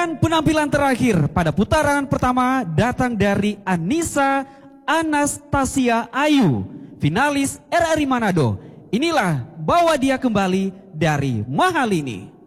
Dan penampilan terakhir pada putaran pertama datang dari Anissa Anastasia Ayu, finalis RRI Manado. Inilah Bawa Dia Kembali dari Mahalini.